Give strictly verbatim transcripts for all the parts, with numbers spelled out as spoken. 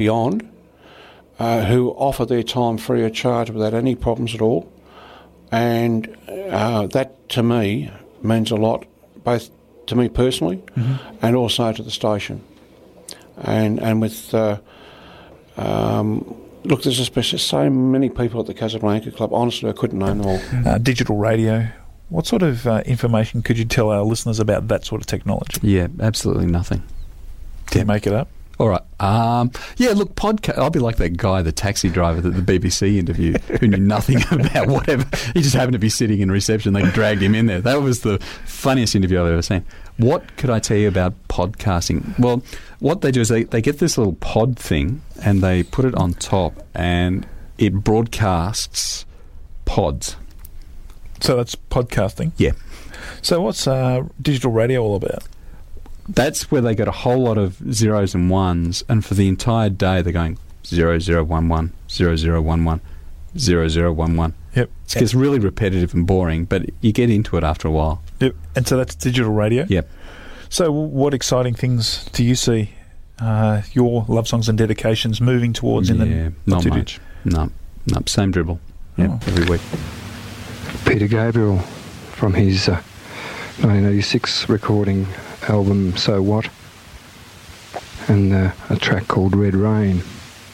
beyond, uh, who offer their time free of charge without any problems at all. And uh, that, to me, means a lot, both to me personally mm-hmm. and also to the station. And and with, uh, um, look, there's especially so many people at the Casablanca Club, honestly, I couldn't name them all. Uh, digital radio, what sort of uh, information could you tell our listeners about that sort of technology? Yeah, absolutely nothing. Did you make it up? All right. Um, yeah, look, podcast. I'll be like that guy, the taxi driver that the B B C interviewed, who knew nothing about whatever. He just happened to be sitting in reception. They dragged him in there. That was the funniest interview I've ever seen. What could I tell you about podcasting? Well, what they do is they, they get this little pod thing and they put it on top and it broadcasts pods. So that's podcasting? Yeah. So what's uh, digital radio all about? That's where they get a whole lot of zeros and ones, and for the entire day they're going zero zero one one zero zero one one zero zero one one. Yep. It gets really repetitive and boring, but you get into it after a while. Yep. And so that's digital radio. Yep. So what exciting things do you see uh, your love songs and dedications moving towards in yeah, the not much. No, no, same dribble. Yeah, oh. every week. Peter Gabriel from his uh, nineteen eighty-six recording album So What, and uh, a track called Red Rain.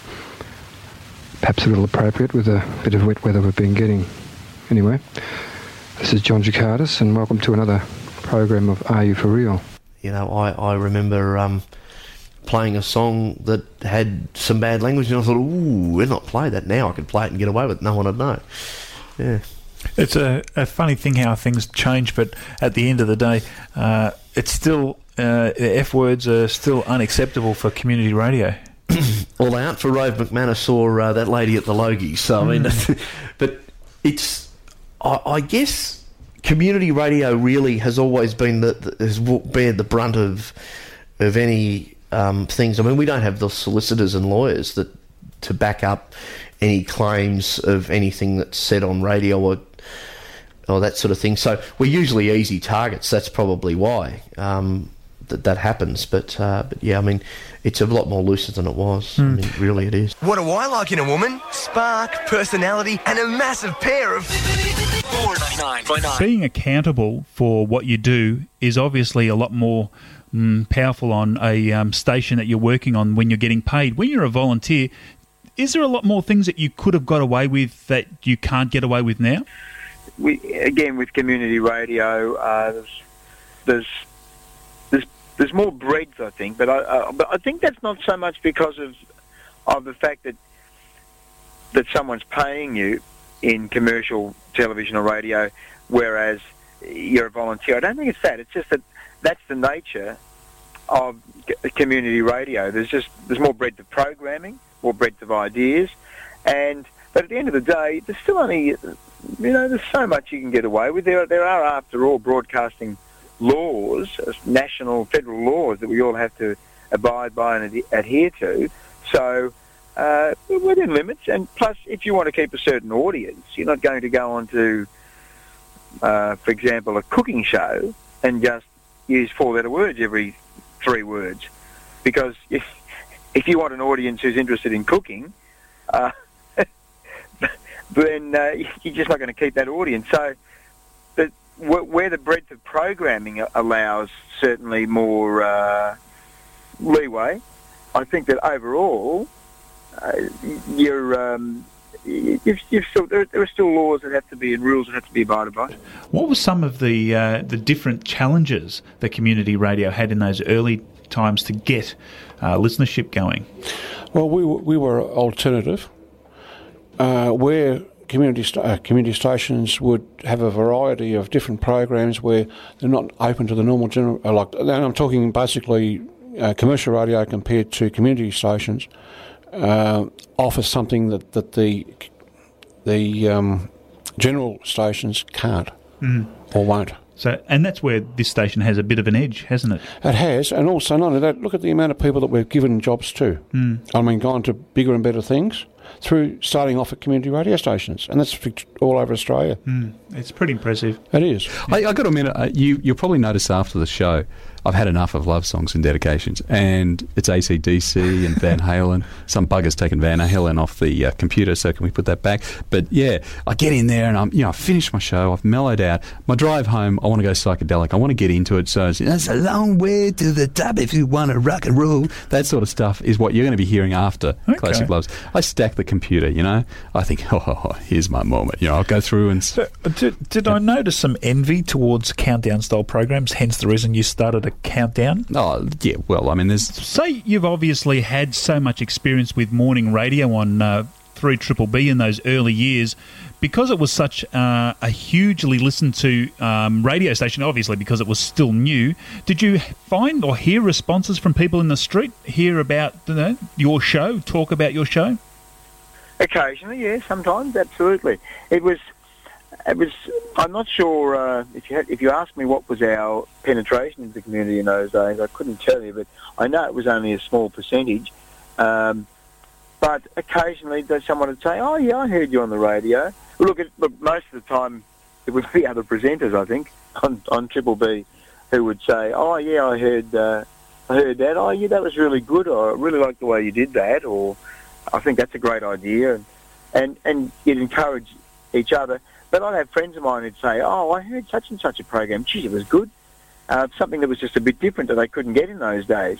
Perhaps a little appropriate with a bit of wet weather we've been getting. Anyway, this is John Jacardis, and welcome to another program of Are You For Real? You know, I, I remember um, playing a song that had some bad language, and I thought, ooh, we're not play that now. I could play it and get away with it. No one would know. Yeah. It's a, a funny thing how things change, but at the end of the day, uh, it's still, uh, F words are still unacceptable for community radio. Well, they aren't for Rove McManus saw uh, that lady at the Logie, so I mean, mm. but it's, I, I guess, community radio really has always been the, the has bared the brunt of of any um, things. I mean, we don't have the solicitors and lawyers that to back up any claims of anything that's said on radio or or that sort of thing. So we're usually easy targets. That's probably why um, that that happens. But uh, but yeah, I mean, it's a lot more looser than it was. Mm. I mean, really, it is. What do I like in a woman? Spark, personality, and a massive pair of. four ninety-nine point nine. Being accountable for what you do is obviously a lot more mm, powerful on a um, station that you're working on when you're getting paid. When you're a volunteer, is there a lot more things that you could have got away with that you can't get away with now? We, again, with community radio, uh, there's, there's there's there's more breadth, I think. But I, uh, but I think that's not so much because of of the fact that that someone's paying you in commercial television or radio, whereas you're a volunteer. I don't think it's that. It's just that that's the nature of community radio. There's just there's more breadth of programming, more breadth of ideas, and but at the end of the day, there's still only, you know, there's so much you can get away with. There, there are, after all, broadcasting laws, national, federal laws that we all have to abide by and ad- adhere to. So uh, we're within limits, and plus, if you want to keep a certain audience, you're not going to go on to, uh, for example, a cooking show and just use four-letter words every three words, because if if you want an audience who's interested in cooking, uh, then uh, you're just not going to keep that audience. So, the, where the breadth of programming allows certainly more uh, leeway, I think that overall, uh, you're, um, you've, you've still, there, there are still laws that have to be and rules that have to be abided by. What were some of the uh, the different challenges that community radio had in those early times to get uh, listenership going? Well, we were, we were alternative, uh, where community st- uh, community stations would have a variety of different programs where they're not open to the normal general. Uh, like, and I'm talking basically uh, commercial radio compared to community stations. Uh, offers something that, that the the um, general stations can't mm. or won't. So, and that's where this station has a bit of an edge, hasn't it? It has, and also not only that, look at the amount of people that we've given jobs to. Mm. I mean, gone to bigger and better things. through starting off at community radio stations, and that's all over Australia. Mm, it's pretty impressive. It is. I, I got to admit, uh, you, you'll probably notice after the show, I've had enough of love songs and dedications, and it's A C D C and Van Halen. Some bugger's taken Van Halen off the uh, computer, so can we put that back? But yeah, I get in there and I'm, you know, I finished my show, I've mellowed out. My drive home, I want to go psychedelic. I want to get into it. So it's, that's a long way to the top if you want to rock and roll. That sort of stuff is what you're going to be hearing after Okay. Classic Loves. I stack the computer, you know. I think, oh, oh, oh, here's my moment. You know, I'll go through and. So, did, did I notice some envy towards countdown style programs? Hence the reason you started a countdown. Oh, yeah, well, I mean, there's... Say you've obviously had so much experience with morning radio on uh, three Triple B in those early years. Because it was such uh, a hugely listened to um, radio station, obviously because it was still new, did you find or hear responses from people in the street, hear about you know, your show, talk about your show? Occasionally, yes, sometimes, absolutely. It was, it was. I'm not sure uh, if you had, if you asked me what was our penetration into the community in those days, I couldn't tell you, but I know it was only a small percentage. Um, but occasionally, someone would say, "Oh, yeah, I heard you on the radio." Well, look, it, look, most of the time, it would be other presenters, I think, on, on Triple B, who would say, "Oh, yeah, I heard, uh, I heard that. Oh, yeah, that was really good. Or I really like the way you did that." Or I think that's a great idea, and and, and you'd encourage each other. But I'd have friends of mine who'd say, "Oh, I heard such and such a program. Geez, it was good." Uh, something that was just a bit different that they couldn't get in those days,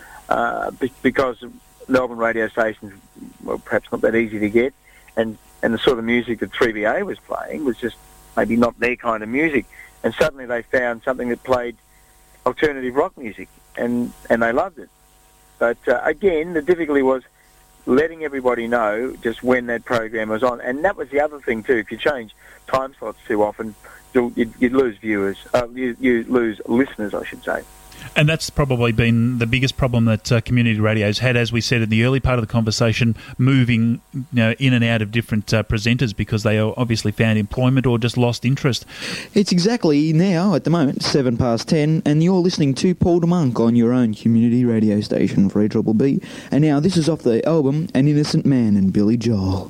uh, be- because Melbourne radio stations were perhaps not that easy to get, and, and the sort of music that three B A was playing was just maybe not their kind of music. And suddenly they found something that played alternative rock music, and, and they loved it. But uh, again, the difficulty was letting everybody know just when that program was on. And that was the other thing too. If you change time slots too often, you'd, you'd lose viewers. Uh, you, you lose listeners, I should say. And that's probably been the biggest problem that uh, community radio's had, as we said in the early part of the conversation, moving you know, in and out of different uh, presenters because they obviously found employment or just lost interest. It's exactly now, at the moment, seven past ten, and you're listening to Paul de Monk on your own community radio station, three Triple B. And now this is off the album An Innocent Man and Billy Joel.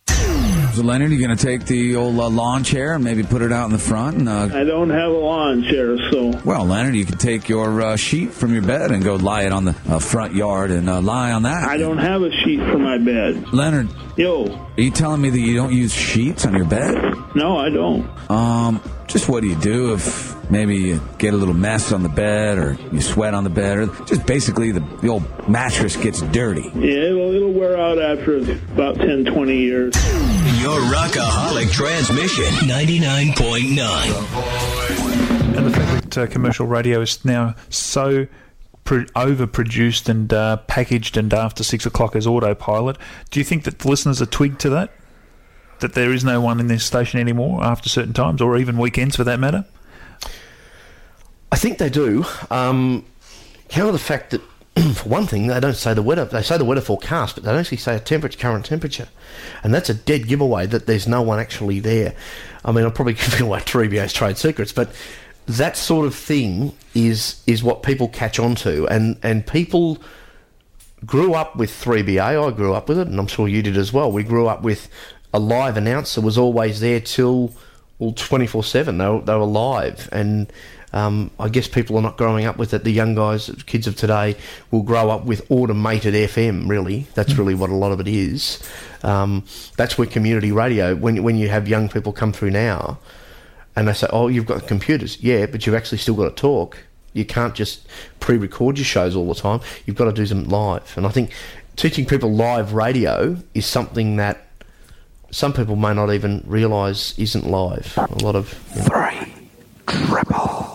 So, Leonard, you going to take the old uh, lawn chair and maybe put it out in the front? And, uh, I don't have a lawn chair, so... Well, Leonard, you can take your uh, sheet from your bed and go lie it on the uh, front yard and uh, lie on that. I don't have a sheet for my bed. Leonard. Yo. Are you telling me that you don't use sheets on your bed? No, I don't. Um, just what do you do if maybe you get a little mess on the bed or you sweat on the bed or just basically the, the old mattress gets dirty? Yeah, well, it'll wear out after about ten, twenty years. Your Rockaholic Transmission, ninety-nine point nine. And the fact that uh, commercial radio is now so pro- overproduced and uh, packaged and after six o'clock as autopilot, do you think that the listeners are twigged to that? That there is no one in this station anymore after certain times, or even weekends for that matter? I think they do. Um, count the fact that, for one thing, they don't say the weather. They say the weather forecast, but they don't actually say a temperature, current temperature. And that's a dead giveaway that there's no one actually there. I mean, I'm probably giving away three B A's trade secrets, but that sort of thing is is what people catch on to. And, and people grew up with three B A. I grew up with it, and I'm sure you did as well. We grew up with a live announcer was always there till well, twenty-four seven. They were, they were live. And Um, I guess people are not growing up with it. The young guys, kids of today, will grow up with automated F M, really. That's really what a lot of it is. Um, that's where community radio, when, when you have young people come through now, and they say, oh, you've got computers. Yeah, but you've actually still got to talk. You can't just pre-record your shows all the time. You've got to do them live. And I think teaching people live radio is something that some people may not even realise isn't live. A lot of... You know, Three. Triple.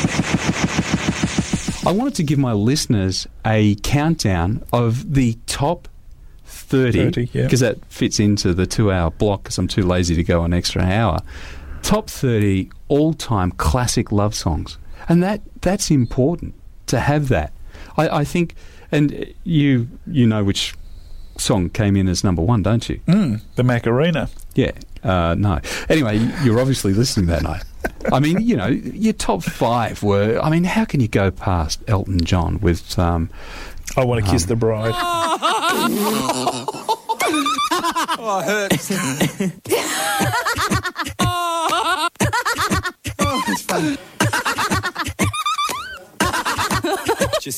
I wanted to give my listeners a countdown of the top thirty, because yeah. that fits into the two-hour block because I'm too lazy to go an extra hour. Top thirty all-time classic love songs. And that that's important to have that. I, I think, and you you know which song came in as number one, don't you? Mm, the Macarena. Yeah. Uh, no. Anyway, you're obviously listening that night. I mean, you know, your top five were... I mean, how can you go past Elton John with... Um, I Want to um, Kiss the Bride. Oh, it hurts. Oh, it's fun. Just...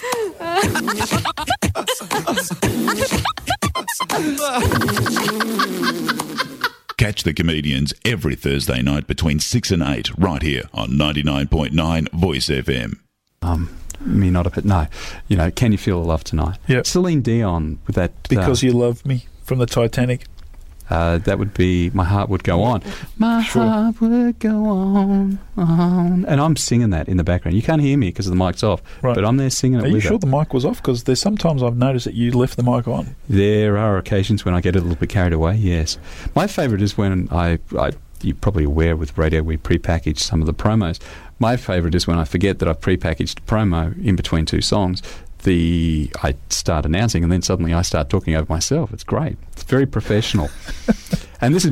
Catch the comedians every Thursday night between six and eight, right here on ninety-nine point nine Voice F M. Um, me not a bit. No, you know, Can You Feel the Love Tonight? Yeah, Celine Dion with that. Because uh, You Love Me from the Titanic. Uh, that would be My Heart Would Go On. My sure. heart would go on, on. And I'm singing that in the background. You can't hear me because the mic's off, right. But I'm there singing it Are with you sure it. the mic was off? Because there's sometimes I've noticed that you left the mic on. There are occasions when I get a little bit carried away, yes. My favourite is when I, I you're probably aware with radio we pre-package some of the promos. My favourite is when I forget that I've pre-packaged a promo in between two songs. The I start announcing and then suddenly I start talking over myself. It's great. It's very professional. And this is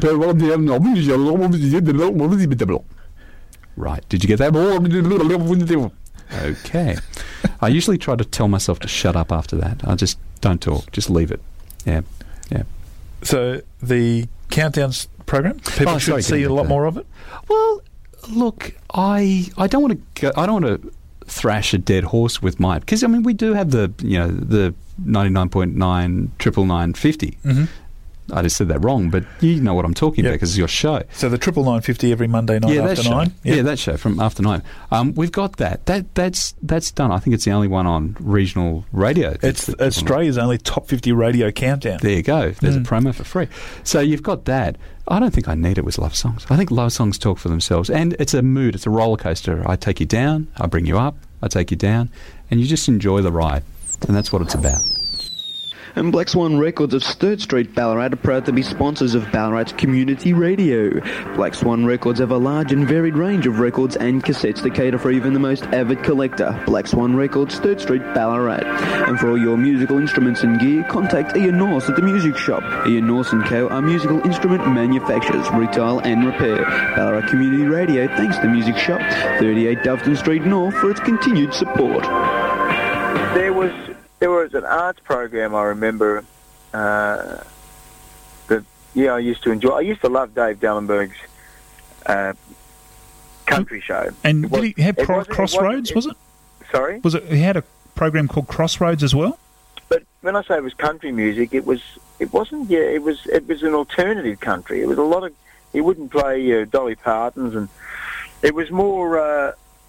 right. Did you get that? Okay. I usually try to tell myself to shut up after that. I just don't talk. Just leave it. Yeah. Yeah. So the Countdowns program, people oh, should sorry, see a lot that. more of it. Well, look, I I don't want to go, I don't want to thrash a dead horse with mine because I mean we do have the you know the ninety-nine point nine triple nine fifty. Mm-hmm. I just said that wrong, but you know what I'm talking yep. about because it's your show. So the triple nine fifty every Monday night yeah, after that nine. Yep. Yeah, that show from after nine. Um, we've got that. That that's that's done. I think it's the only one on regional radio. It's Australia's only top fifty radio countdown. There you go. There's mm. a promo for free. So you've got that. I don't think I need it with love songs. I think love songs talk for themselves, and it's a mood. It's a roller coaster. I take you down. I bring you up. I take you down, and you just enjoy the ride, and that's what it's about. And Black Swan Records of Sturt Street, Ballarat, are proud to be sponsors of Ballarat's community radio. Black Swan Records have a large and varied range of records and cassettes to cater for even the most avid collector. Black Swan Records, Sturt Street, Ballarat. And for all your musical instruments and gear, contact Ian Norse at the Music Shop. Ian Norse and Co. are musical instrument manufacturers, retail and repair. Ballarat Community Radio thanks the Music Shop, thirty-eight Doveton Street North, for its continued support. There was... There was an arts program I remember uh, that, yeah, I used to enjoy. I used to love Dave Dallenberg's uh, country show. And was, did he have Pro- Crossroads, it was it? Sorry? Was it? He had a program called Crossroads as well? But when I say it was country music, it was, it wasn't, yeah, it was, it was an alternative country. It was a lot of, he wouldn't play uh, Dolly Partons, and it was more uh,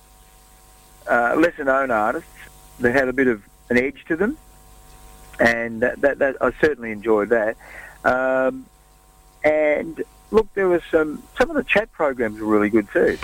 uh, lesser known artists that had a bit of an edge to them, and that, that, that I certainly enjoyed that. Um, and look, there was some some of the chat programs were really good too.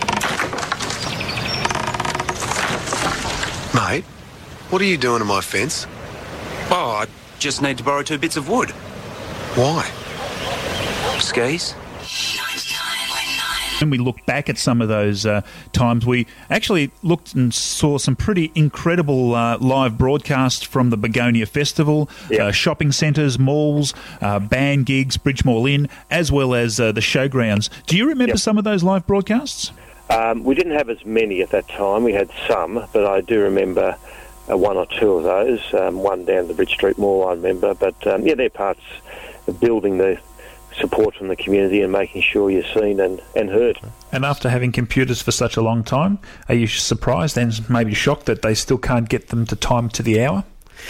Mate, what are you doing to my fence? Oh, I just need to borrow two bits of wood. Why? Skis. When we look back at some of those uh, times, we actually looked and saw some pretty incredible uh, live broadcasts from the Begonia Festival, yep. uh, shopping centres, malls, uh, band gigs, Bridgemore Inn, as well as uh, the showgrounds. Do you remember yep. some of those live broadcasts? Um, we didn't have as many at that time. We had some, but I do remember uh, one or two of those. Um, one down the Bridge Street Mall, I remember. But, um, yeah, they're parts of building the support from the community and making sure you're seen and, and heard. And after having computers for such a long time, are you surprised and maybe shocked that they still can't get them to time to the hour?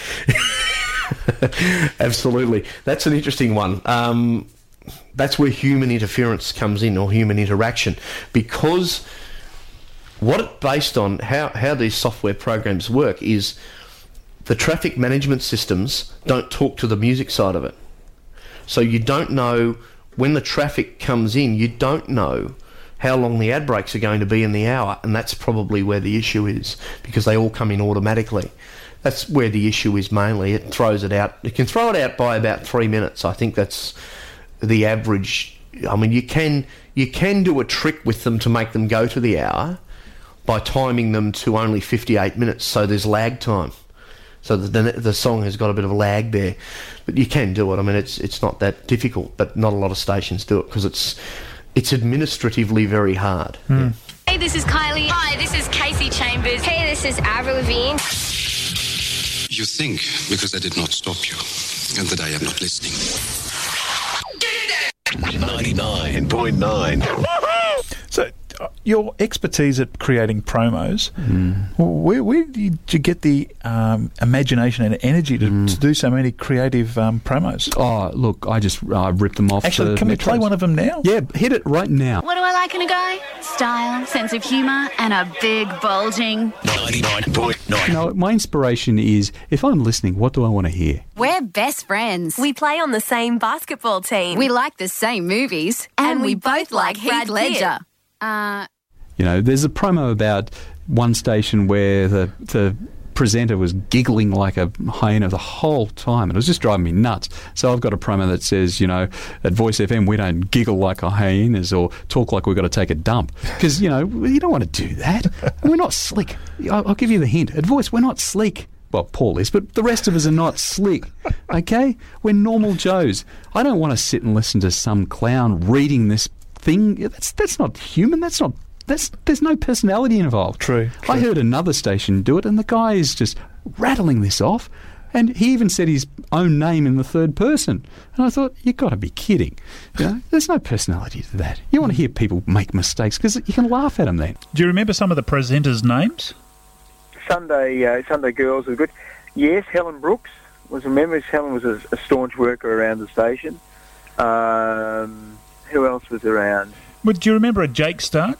Absolutely. That's an interesting one. Um, that's where human interference comes in, or human interaction, because what it's based on, how, how these software programs work, is the traffic management systems don't talk to the music side of it. So you don't know when the traffic comes in, you don't know how long the ad breaks are going to be in the hour, and that's probably where the issue is, because they all come in automatically. That's where the issue is mainly. It throws it out. It can throw it out by about three minutes. I think that's the average. I mean, you can you can do a trick with them to make them go to the hour by timing them to only fifty-eight minutes, so there's lag time. So the, the song has got a bit of a lag there. But you can do it. I mean, it's it's not that difficult, but not a lot of stations do it because it's it's administratively very hard. Mm. Yeah. Hey, this is Kylie. Hi, this is Casey Chambers. Hey, this is Avril Lavigne. You think because I did not stop you and that I am not listening. ninety-nine point nine. So, uh, your expertise at creating promos, Mm. where, where did you get the um, imagination and energy to, Mm. to do so many creative um, promos? Oh, look, I just uh, ripped them off. Actually, the can we play Metros. one of them now? Yeah, hit it right now. What do I like in a guy? Style, sense of humour, and a big bulging. ninety-nine point nine. You know, my inspiration is, if I'm listening, what do I want to hear? We're best friends. We play on the same basketball team. We like the same movies. And, And we, we both both like like Heath Brad Ledger. Uh, You know, there's a promo about one station where the the presenter was giggling like a hyena the whole time, and it was just driving me nuts. So I've got a promo that says, you know, at Voice F M we don't giggle like hyenas or talk like we've got to take a dump, because, you know, you don't want to do that. And we're not slick. I'll, I'll give you the hint. At Voice, we're not slick. Well, Paul is, but the rest of us are not slick, okay? We're normal Joes. I don't want to sit and listen to some clown reading this thing. That's that's not human. That's not. That's there's no personality involved. True, true. I heard another station do it, and the guy is just rattling this off, and he even said his own name in the third person. And I thought, you've got to be kidding. You know, there's no personality to that. You want to hear people make mistakes because you can laugh at them then. Do you remember some of the presenters' names? Sunday uh, Sunday Girls was good. Yes, Helen Brooks was a member. Helen was a, a staunch worker around the station. Um, who else was around? Well, do you remember a Jake Stark?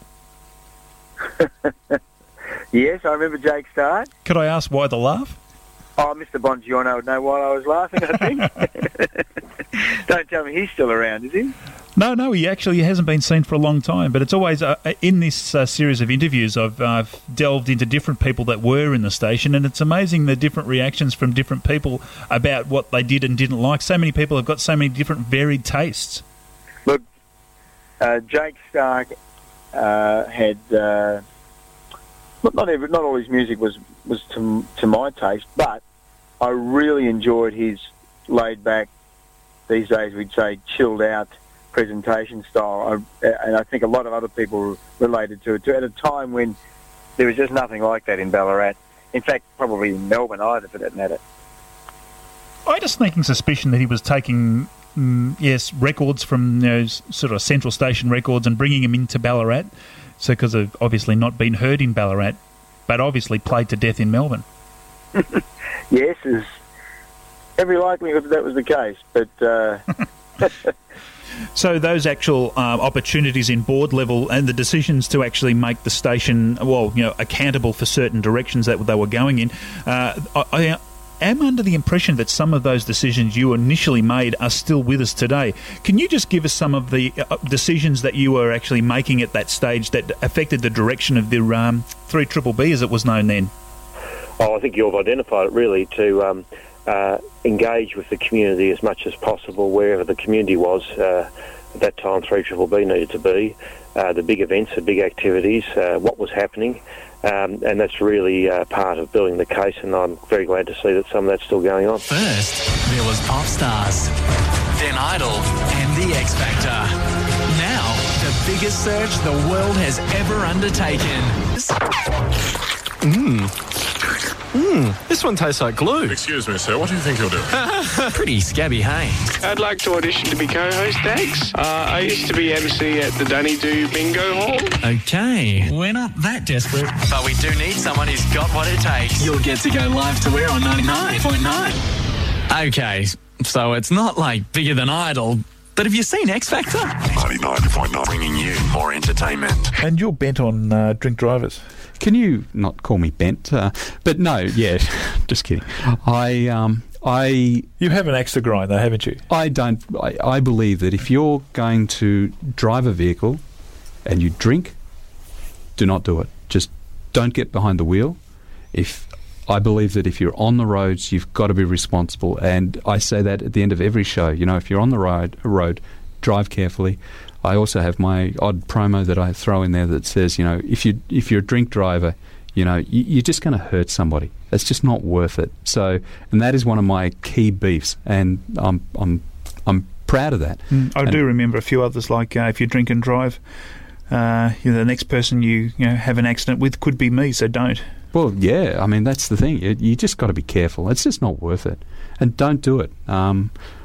Yes, I remember Jake Stark. Could I ask why the laugh? Oh, Mister Bongiorno would know why I was laughing, I think. Don't tell me he's still around, is he? No, no, he actually hasn't been seen for a long time. But it's always, uh, in this uh, series of interviews, I've uh, delved into different people that were in the station, and it's amazing the different reactions from different people about what they did and didn't like. So many people have got so many different varied tastes. Look, uh, Jake Stark uh, had... Uh, not not, every, not all his music was, was to, to my taste, but I really enjoyed his laid-back, these days we'd say chilled-out presentation style, I, and I think a lot of other people related to it too, at a time when there was just nothing like that in Ballarat. In fact, probably in Melbourne either, for that matter. I had a sneaking suspicion that he was taking, mm, yes, records from, you know, sort of Central Station records and bringing them into Ballarat, so because they've obviously not been heard in Ballarat, but obviously played to death in Melbourne. Yes, there's every likelihood that, that was the case, but... Uh, So those actual um, opportunities in board level and the decisions to actually make the station, well, you know, accountable for certain directions that they were going in, uh, I, I am under the impression that some of those decisions you initially made are still with us today. Can you just give us some of the uh, decisions that you were actually making at that stage that affected the direction of the um, three B B B, as it was known then? Oh, I think you've identified it really to... Um, Uh, engage with the community as much as possible wherever the community was. Uh, at that time, three B B B needed to be. Uh, the big events, the big activities, uh, what was happening, um, and that's really uh, part of building the case, and I'm very glad to see that some of that's still going on. First, there was Pop Stars, then Idol, and The X Factor. Now, the biggest search the world has ever undertaken. Mmm. Mmm, this one tastes like glue. Excuse me, sir, what do you think you're doing? Pretty scabby, hey? I'd like to audition to be co-host, thanks. Uh, I used to be M C at the Dunny Doo Bingo Hall. Okay, we're not that desperate, but we do need someone who's got what it takes. You'll get to go live to air on ninety-nine point nine. Okay, so it's not like bigger than Idol, but have you seen X Factor? ninety-nine point nine, bringing you more entertainment. And you're bent on uh, drink drivers. Can you not call me bent? Uh, but no, yeah, just kidding. I, um, I. You have an axe to grind, though, haven't you? I don't. I, I believe that if you're going to drive a vehicle and you drink, do not do it. Just don't get behind the wheel. If I believe that if you're on the roads, you've got to be responsible, and I say that at the end of every show. You know, if you're on the road, road, drive carefully. I also have my odd promo that I throw in there that says, you know, if you if you're a drink driver, you know, you, you're just going to hurt somebody. It's just not worth it. So, and that is one of my key beefs, and I'm I'm I'm proud of that. Mm, I and do remember a few others, like uh, if you drink and drive, uh, you know, the next person you you know have an accident with could be me. So don't. Well, yeah, I mean that's the thing. You, you just got to be careful. It's just not worth it, and don't do it. Um,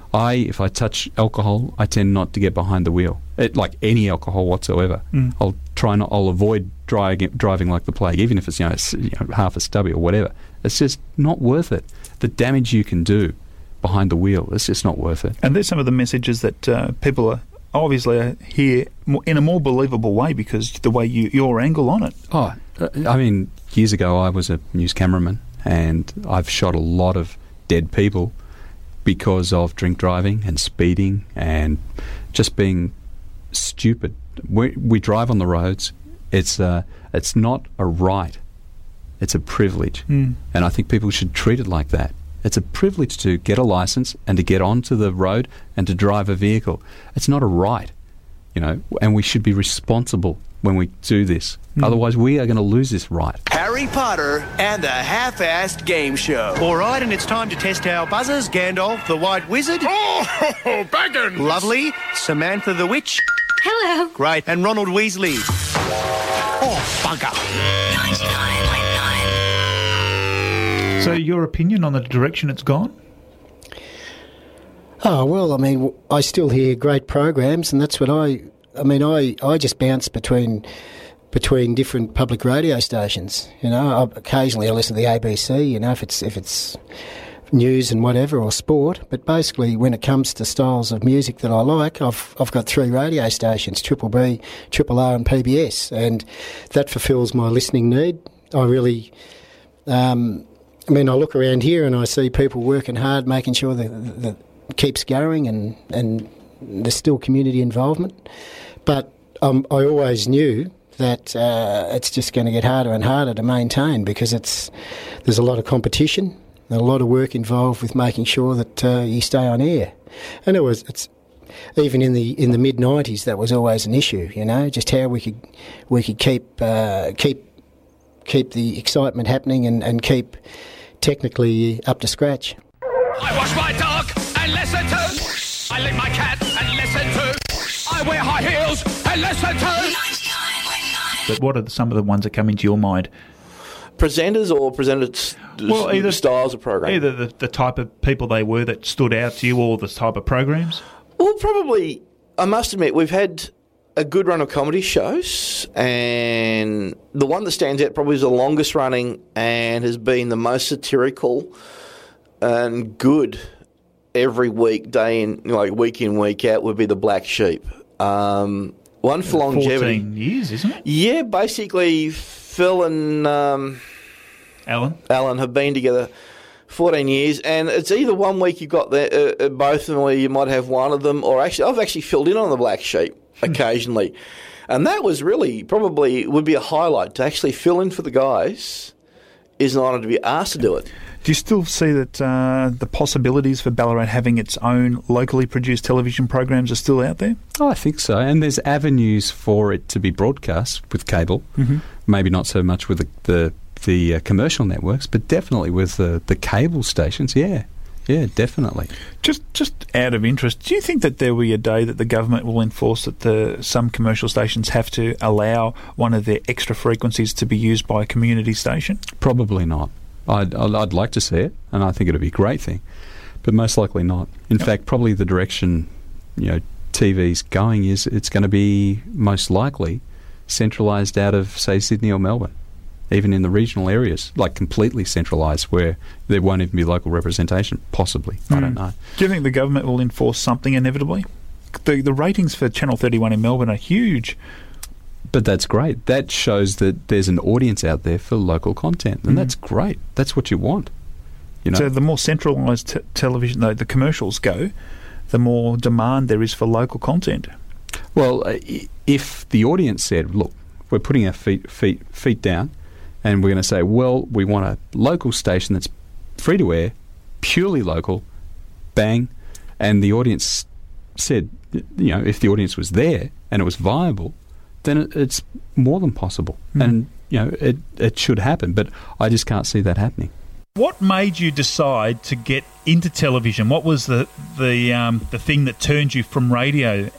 I, if I touch alcohol, I tend not to get behind the wheel. It, like any alcohol whatsoever. Mm. I'll try not. I'll avoid driving, driving like the plague, even if it's you know, s- you know half a stubby or whatever. It's just not worth it. The damage you can do behind the wheel, it's just not worth it. And there's some of the messages that uh, people are obviously uh, hear mo- in a more believable way because the way you your angle on it. Oh, uh, I mean, years ago I was a news cameraman, and I've shot a lot of dead people because of drink driving and speeding and just being stupid. We, we drive on the roads. It's uh, it's not a right. It's a privilege. Mm. And I think people should treat it like that. It's a privilege to get a license and to get onto the road and to drive a vehicle. It's not a right, you know, and we should be responsible when we do this. Mm. Otherwise, we are going to lose this right. Harry Potter and the Half-Assed Game Show. All right, and it's time to test our buzzers. Gandalf, the White Wizard. Oh, Baggins! Lovely. Samantha the Witch. Hello. Great. And Ronald Weasley. Oh, bugger. ninety-nine point nine. So your opinion on the direction it's gone? Oh, well, I mean, w- I still hear great programs, and that's what I... I mean, I, I just bounce between between different public radio stations. You know, I, occasionally I listen to the A B C, you know, if it's if it's news and whatever, or sport. But basically, when it comes to styles of music that I like, I've I've got three radio stations, Triple B, Triple R and P B S, and that fulfills my listening need. I really... Um, I mean, I look around here and I see people working hard, making sure that, that it keeps going, and, and there's still community involvement. But um, I always knew that uh, it's just going to get harder and harder to maintain because it's there's a lot of competition, a lot of work involved with making sure that uh, you stay on air. And it was it's even in the in the mid nineties that was always an issue, you know, just how we could we could keep uh, keep keep the excitement happening and, and keep technically up to scratch. I wash my dog and listen to. I lick my cat and listen to. I wear high heels and listen to. But what are the, some of the ones that come into your mind? Presenters or presented s- Well, either styles of program? Either the, the type of people they were that stood out to you, or the type of programs. Well, probably, I must admit, we've had a good run of comedy shows, and the one that stands out probably is the longest running and has been the most satirical and good every week, day in, like week in, week out, would be the Black Sheep. Um, one for longevity. fourteen years, isn't it? Yeah, basically, Phil and um, Alan Alan have been together fourteen years, and it's either one week you've got the, uh, both of them, or you might have one of them, or actually, I've actually filled in on the Black Sheep occasionally. And that was really, probably, would be a highlight to actually fill in for the guys. Is an honour to be asked to do it. Do you still see that uh, the possibilities for Ballarat having its own locally produced television programs are still out there? Oh, I think so. And there's avenues for it to be broadcast with cable. Mhm. Maybe not so much with the the, the uh, commercial networks, but definitely with the, the cable stations. Yeah, yeah, definitely. Just just out of interest, do you think that there will be a day that the government will enforce that the some commercial stations have to allow one of their extra frequencies to be used by a community station? Probably not. I'd, I'd I'd like to see it, and I think it'd be a great thing, but most likely not. In fact, probably the direction, you know, T V's going is it's going to be most likely centralised out of, say, Sydney or Melbourne, even in the regional areas, like completely centralised where there won't even be local representation, possibly. I don't Mm. know. Do you think the government will enforce something inevitably? The the ratings for Channel thirty-one in Melbourne are huge. But that's great. That shows that there's an audience out there for local content, and Mhm. that's great. That's what you want. You know? So the more centralised t- television, the, the commercials go, the more demand there is for local content. Well, uh, i- if the audience said, look, we're putting our feet feet feet down, and we're going to say, well, we want a local station that's free to air, purely local, bang, and the audience said, you know, if the audience was there and it was viable, then it, it's more than possible. Mm. And, you know, it, it should happen, but I just can't see that happening. What made you decide to get into television? What was the the um, the thing that turned you from radio?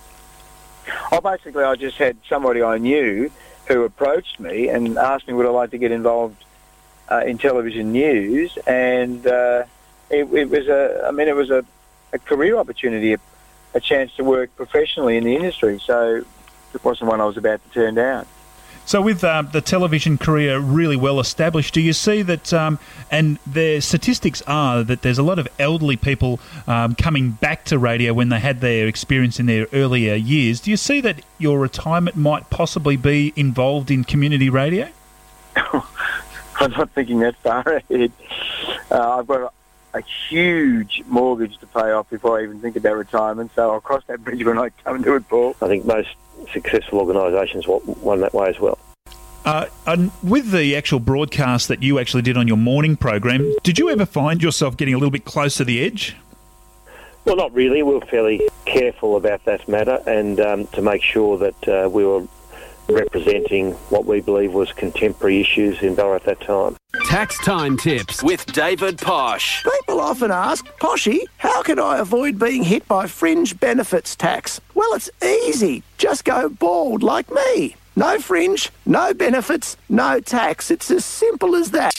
Oh, basically, I just had somebody I knew who approached me and asked me would I like to get involved uh, in television news, and uh, it, it was a, I mean, it was a a career opportunity, a, a chance to work professionally in the industry. So it wasn't one I was about to turn down. So with uh, the television career really well established, do you see that, um, and the statistics are that there's a lot of elderly people um, coming back to radio when they had their experience in their earlier years. Do you see that your retirement might possibly be involved in community radio? I'm not thinking that far ahead. Uh, I've got a, a huge mortgage to pay off before I even think about retirement, so I'll cross that bridge when I come to it, Paul. I think most successful organisations won that way as well. Uh, and with the actual broadcast that you actually did on your morning program, did you ever find yourself getting a little bit close to the edge? Well, not really. We were fairly careful about that matter, and um, to make sure that uh, we were representing what we believe was contemporary issues in Ballarat at that time. Tax Time Tips with David Posh. People often ask, Poshy, how can I avoid being hit by fringe benefits tax? Well, it's easy. Just go bald like me. No fringe, no benefits, no tax. It's as simple as that.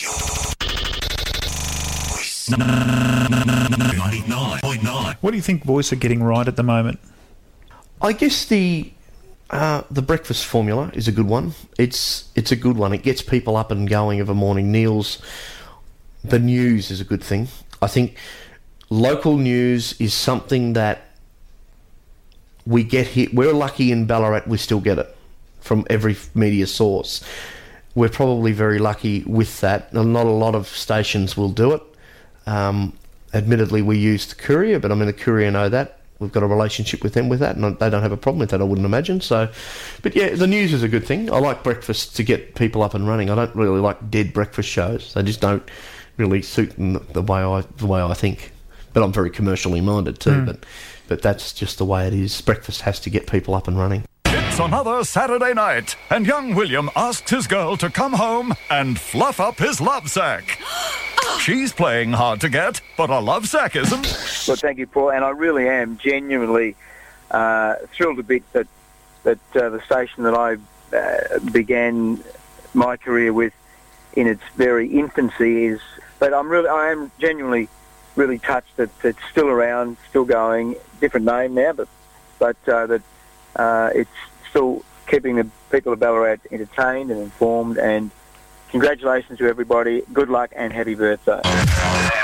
ninety-nine point nine. What do you think Voice are getting right at the moment? I guess the uh, the breakfast formula is a good one. It's it's a good one. It gets people up and going of a morning. Neil's the news is a good thing. I think local news is something that we get here. We're lucky in Ballarat. We still get it from every media source. We're probably very lucky with that. Not a lot of stations will do it. Um, admittedly, we use the Courier, but I mean the Courier know that. We've got a relationship with them with that, and they don't have a problem with that, I wouldn't imagine. So, but yeah, the news is a good thing. I like breakfast to get people up and running. I don't really like dead breakfast shows. They just don't really suit the way I the way I think. But I'm very commercially minded too. Mm. But but that's just the way it is. Breakfast has to get people up and running. It's another Saturday night, and young William asks his girl to come home and fluff up his love sack. She's playing hard to get, but a love sack isn't. Well, thank you, Paul, and I really am genuinely uh, thrilled a bit that that uh, the station that I uh, began my career with in its very infancy is. But I'm really, I am genuinely really touched that it's still around, still going. Different name now, but but uh, that uh, it's still keeping the people of Ballarat entertained and informed. And congratulations to everybody. Good luck and happy birthday.